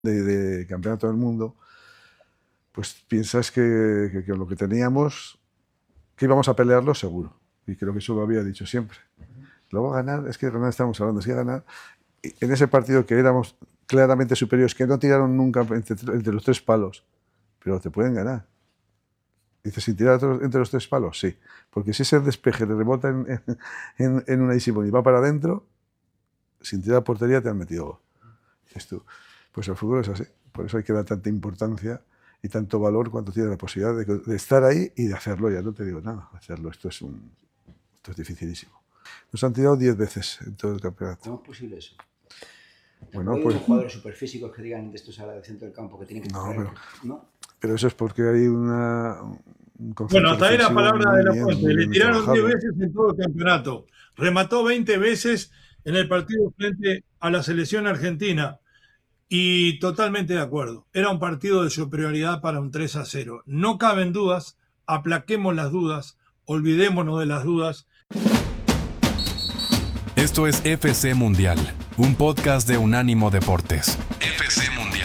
de campeonato del mundo, pues piensas que lo que teníamos, que íbamos a pelearlo seguro. Y creo que eso lo había dicho siempre. Luego ganar, es que ganar estamos hablando, es que ganar, en ese partido que éramos claramente superiores, que no tiraron nunca entre los 3 palos, pero te pueden ganar. Dices, ¿sin tirar entre los 3 palos? Sí. Porque si ese despeje le rebota en una Easy Ball y va para adentro, sin tirar a portería te han metido gol. Dices tú, pues el fútbol es así. Por eso hay que dar tanta importancia y tanto valor cuando tienes la posibilidad de estar ahí y de hacerlo. Ya no te digo nada, hacerlo. Esto es dificilísimo. Nos han tirado 10 veces en todo el campeonato. ¿Cómo es posible eso? Bueno, pues, jugadores superfísicos que digan de estos a la del centro del campo que tienen que correr, pero eso es porque hay un concepto. Bueno, hasta ahí la palabra de la Fuente. Le tiraron trabajado. 10 veces en todo el campeonato. Remató 20 veces en el partido frente a la selección argentina. Y totalmente de acuerdo. Era un partido de superioridad para un 3-0. No caben dudas. Aplaquemos las dudas. Olvidémonos de las dudas. Esto es FC Mundial, un podcast de Unánimo Deportes. FC Mundial.